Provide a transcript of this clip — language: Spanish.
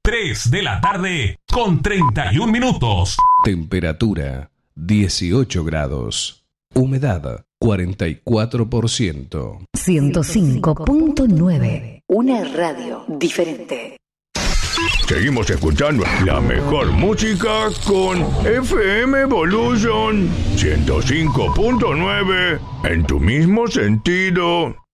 3 de la tarde con 31 minutos. Temperatura 18 grados. Humedad 44%. 105.9. Una radio diferente. Seguimos escuchando la mejor música con FM Evolution 105.9 en tu mismo sentido.